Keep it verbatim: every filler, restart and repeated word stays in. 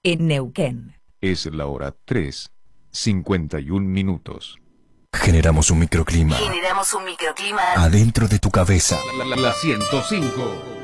en Neuquén. Es la hora tres, cincuenta y un minutos. Generamos un microclima. Generamos un microclima adentro de tu cabeza. La, la, la ciento cinco.